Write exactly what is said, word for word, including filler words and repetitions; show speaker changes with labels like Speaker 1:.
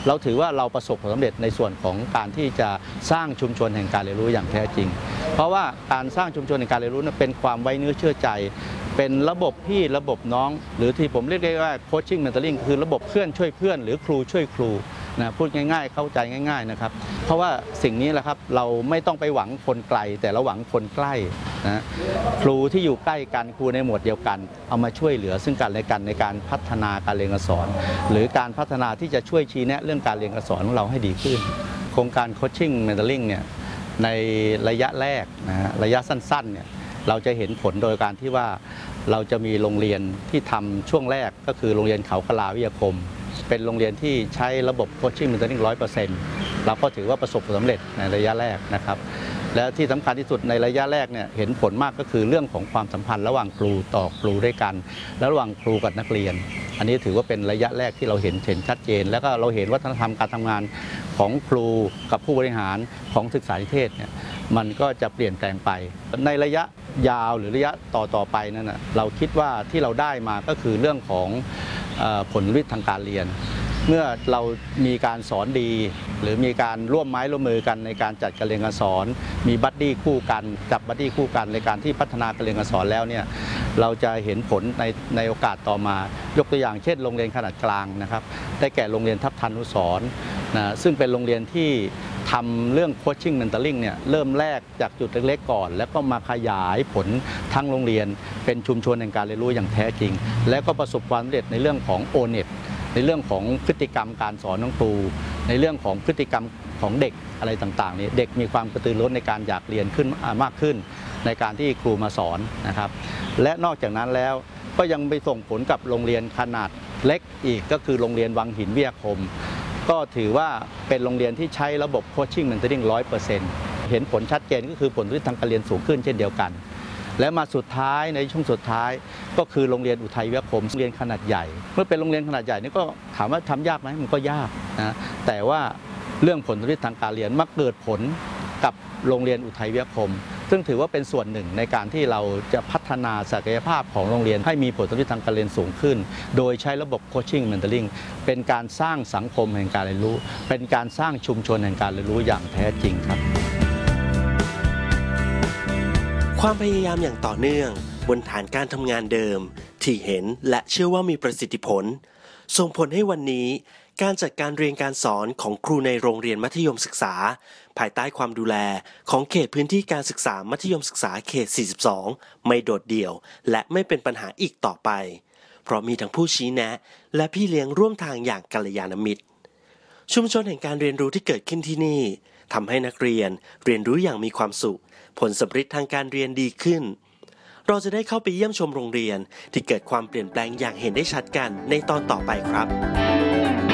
Speaker 1: เราถือว่าเราประสบผลสำเร็จในส่วนของการที่จะสร้างชุมชนแห่งการเรียนรู้อย่างแท้จริงเพราะว่าการสร้างชุมชนแห่งการเรียนรู้นั้นเป็นความไว้เนื้อเชื่อใจเป็นระบบพี่ระบบน้องหรือที่ผมเรียกได้ว่าโคชชิ่งเมนทอริ่งคือระบบเพื่อนช่วยเพื่อนหรือครูช่วยครูนะพูดง่ายๆเข้าใจง่ายๆนะครับเพราะว่าสิ่งนี้แหละครับเราไม่ต้องไปหวังคนไกลแต่เราหวังคนใกล้นะครูที่อยู่ใกล้กันครูในหมวดเดียวกันเอามาช่วยเหลือซึ่งกันและกันในการพัฒนาการเรียนการสอนหรือการพัฒนาที่จะช่วยชี้แนะเรื่องการเรียนการสอนของเราให้ดีขึ้นโครงการโคชชิ่งเมนทอริ่งเนี่ยในระยะแรกนะฮะระยะสั้นๆเนี่ยเราจะเห็นผลโดยการที่ว่าเราจะมีโรงเรียนที่ทำช่วงแรกก็คือโรงเรียนเขากลาวิทยาคมเป็นโรงเรียนที่ใช้ระบบโคชชิ่งเมนทอริ่งร้อยเปอร์เซ็นต์เราก็ถือว่าประสบผลสำเร็จในระยะแรกนะครับและที่สำคัญที่สุดในระยะแรกเนี่ยเห็นผลมากก็คือเรื่องของความสัมพันธ์ระหว่างครูต่อครูด้วยกันและระหว่างครูกับนักเรียนอันนี้ถือว่าเป็นระยะแรกที่เราเห็นเห็นชัดเจนแล้วก็เราเห็นวัฒนธรรมการทำงานของครูกับผู้บริหารของศึกษานิเทศเนี่ยมันก็จะเปลี่ยนแปลงไปในระยะยาวหรือระยะต่อต่อไปนั่นนะเราคิดว่าที่เราได้มาก็คือเรื่องของผลลัพธ์ทางการเรียนเมื่อเรามีการสอนดีหรือมีการร่วมไม้ร่วมมือกันในการจัดการเรียนการสอนมีบัดดี้คู่กันจับบัดดี้คู่กันในการที่พัฒนาการเรียนการสอนแล้วเนี่ยเราจะเห็นผลในในโอกาสต่อมายกตัวอย่างเช่นโรงเรียนขนาดกลางนะครับได้แก่โรงเรียนทับทันนุสรณ์นะซึ่งเป็นโรงเรียนที่ทำเรื่องโคชชิ่งเมนทอริ่งเนี่ยเริ่มแรกจากจุดเล็กๆก่อนแล้วก็มาขยายผลทั้งโรงเรียนเป็นชุมชนแห่งการเรียนรู้อย่างแท้จริงและก็ประสบความสำเร็จในเรื่องของ โอ เน็ต ในเรื่องของพฤติกรรมการสอนของครูในเรื่องของพฤติกรรมของเด็กอะไรต่างๆนี่เด็กมีความกระตือรือร้นในการอยากเรียนขึ้นมากขึ้นในการที่ครูมาสอนนะครับและนอกจากนั้นแล้วก็ยังไปส่งผลกับโรงเรียนขนาดเล็กอีกก็คือโรงเรียนวังหินวิทยาคมก็ถือว่าเป็นโรงเรียนที่ใช้ระบบโคชชิ่งเมนทอริ่งร้อยเปอร์เซ็นต์เห็นผลชัดเจนก็คือผลทางการเรียนสูงขึ้นเช่นเดียวกันและมาสุดท้ายในช่วงสุดท้ายก็คือโรงเรียนอุทัยวิทยาคมโรงเรียนขนาดใหญ่เมื่อเป็นโรงเรียนขนาดใหญ่นี่ก็ถามว่าทำยากไหมมันก็ยากนะแต่ว่าเรื่องผลทางการเรียนมักเกิดผลกับโรงเรียนอุทัยวิทยาคมซึ่งถือว่าเป็นส่วนหนึ่งในการที่เราจะพัฒนาศักยภาพของโรงเรียนให้มีผลทางการเรียนสูงขึ้นโดยใช้ระบบโคชชิ่งเมนทอริ่งเป็นการสร้างสังคมแห่งการเรียนรู้เป็นการสร้างชุมชนแห่งการเรียนรู้อย่างแท้จริงครับ
Speaker 2: ความพยายามอย่างต่อเนื่องบนฐานการทำงานเดิมที่เห็นและเชื่อว่ามีประสิทธิผลส่งผลให้วันนี้การจัดการเรียนการสอนของครูในโรงเรียนมัธยมศึกษาภายใต้ความดูแลของเขตพื้นที่การศึกษามัธยมศึกษาเขตสี่สิบสองไม่โดดเดี่ยวและไม่เป็นปัญหาอีกต่อไปเพราะมีทั้งผู้ชี้แนะและพี่เลี้ยงร่วมทางอย่างกัลยาณมิตรชุมชนแห่งการเรียนรู้ที่เกิดขึ้นที่นี่ทำให้นักเรียนเรียนรู้อย่างมีความสุขผลสัมฤทธิ์ทางการเรียนดีขึ้นเราจะได้เข้าไปเยี่ยมชมโรงเรียนที่เกิดความเปลี่ยนแปลงอย่างเห็นได้ชัดกันในตอนต่อไปครับ